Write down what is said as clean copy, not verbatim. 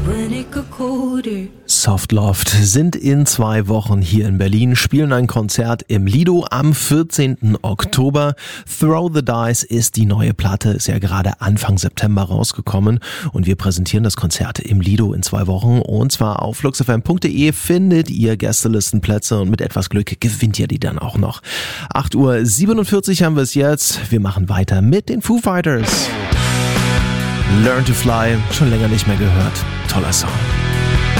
Softloft sind in 2 Wochen hier in Berlin, spielen ein Konzert im Lido am 14. Oktober. Throw the Dice ist die neue Platte, ist ja gerade Anfang September rausgekommen und wir präsentieren das Konzert im Lido in 2 Wochen und zwar auf fluxfm.de findet ihr Gästelistenplätze und mit etwas Glück gewinnt ihr die dann auch noch. 8:47 Uhr haben wir es jetzt. Wir machen weiter mit den Foo Fighters. Learn to Fly, schon länger nicht mehr gehört. Toller Song.